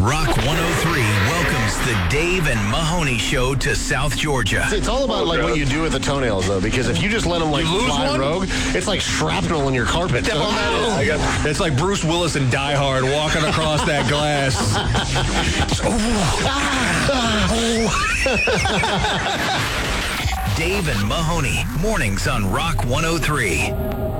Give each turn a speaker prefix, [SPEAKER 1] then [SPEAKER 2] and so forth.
[SPEAKER 1] Rock 103 welcomes the Dave and Mahoney Show to South Georgia.
[SPEAKER 2] It's all about like what you do with the toenails, though, because if you just let them like fly rogue, it's like shrapnel in your carpet.
[SPEAKER 3] It's like Bruce Willis in Die Hard walking across that glass.
[SPEAKER 1] Dave and Mahoney, mornings on Rock 103.